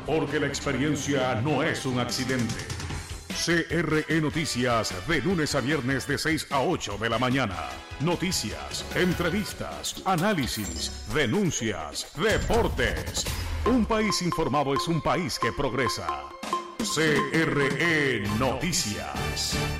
porque la experiencia no es un accidente. CRE Noticias, de lunes a viernes de 6 a 8 de la mañana. Noticias, entrevistas, análisis, denuncias, deportes. Un país informado es un país que progresa. CRE Noticias.